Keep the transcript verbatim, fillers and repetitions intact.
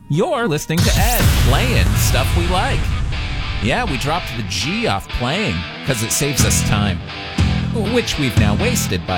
You're listening to Ed, playing stuff we like. Yeah, we dropped the G off playing, because it saves us time. Which we've now wasted by